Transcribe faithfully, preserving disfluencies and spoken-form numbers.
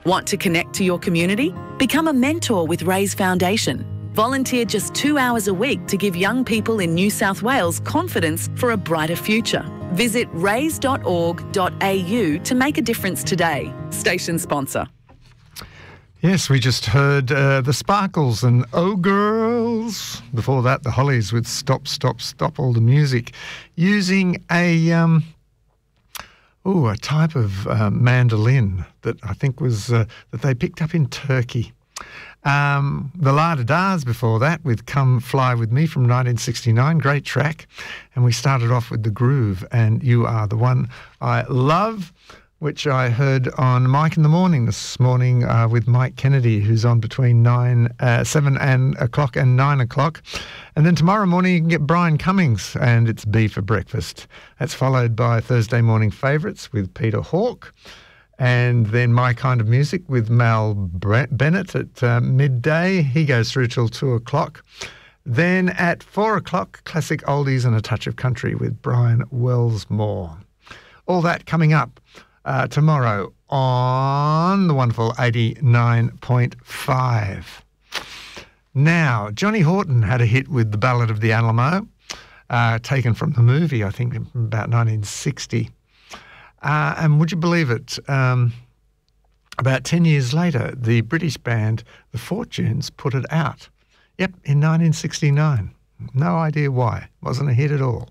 Want to connect to your community? Become a mentor with Raise Foundation. Volunteer just two hours a week to give young people in New South Wales confidence for a brighter future. Visit raise dot org dot a u to make a difference today. Station sponsor. Yes, we just heard uh, the Sparkles and Oh Girls. Before that, the Hollies with Stop, Stop, Stop All the Music, using a um, oh a type of uh, mandolin that I think was uh, that they picked up in Turkey. Um, the La Da Da's before that with Come Fly With Me from nineteen sixty-nine, great track. And we started off with The Groove and You Are The One I Love, which I heard on Mike in the Morning this morning uh, with Mike Kennedy, who's on between nine, uh, seven and o'clock and nine o'clock. And then tomorrow morning you can get Brian Cummings and it's B for Breakfast. That's followed by Thursday Morning Favourites with Peter Hawke. And then My Kind of Music with Mal Bennett at uh, midday. He goes through till two o'clock. Then at four o'clock, Classic Oldies and a Touch of Country with Brian Wellsmore. All that coming up uh, tomorrow on the wonderful eighty-nine point five. Now, Johnny Horton had a hit with The Ballad of the Alamo, uh, taken from the movie, I think, from about nineteen sixty. Uh, and would you believe it, um, about ten years later, the British band The Fortunes put it out. Yep, in nineteen sixty-nine. No idea why. Wasn't a hit at all.